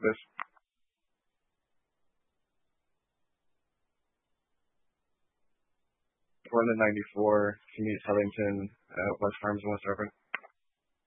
this. Born in '94, to meet Hellington at West Farms and West Urban.